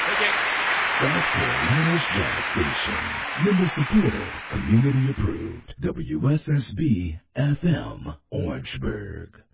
South Carolina's Jazz Station. Member supported, community approved. WSSB FM, Orangeburg.